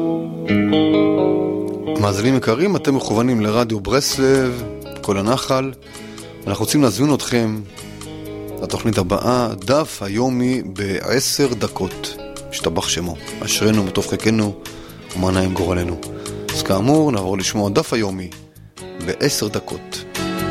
מאזינים יקרים, אתם מכוונים לרדיו ברסלב, כל הנחל. אנחנו רוצים להזמין אתכם לתוכנית הבאה, דף היומי ב10 דקות. משתבח שמו, אשרנו בטוב חלקנו ומה נעים גורלנו. אז כאמור, נעבור לשמוע דף היומי ב10 דקות.